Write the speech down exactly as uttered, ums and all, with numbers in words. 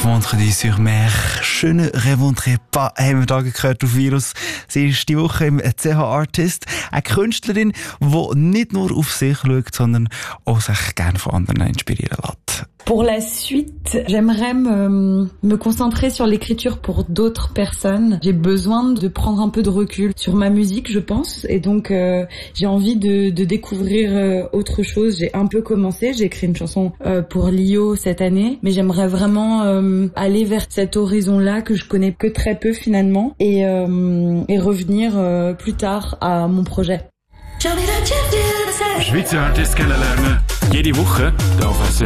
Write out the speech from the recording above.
Vendredi sur Mer. Je ne reviendrai pas, haben wir da gehört auf Virus. Sie ist die Woche im C H Artist. Eine Künstlerin, die nicht nur auf sich schaut, sondern auch sich gerne von anderen inspirieren lässt. Pour la suite, j'aimerais me, me concentrer sur l'écriture pour d'autres personnes. J'ai besoin de prendre un peu de recul sur ma musique, je pense. Et donc, euh, j'ai envie de, de découvrir euh, autre chose. J'ai un peu commencé. J'ai écrit une chanson euh, pour Lio cette année. Mais j'aimerais vraiment euh, aller vers cet horizon-là que je connais que très peu finalement. Et, euh, et revenir euh, plus tard à mon projet. Schweizer Artist kennenlernen. Jede Woche hier auf S R F.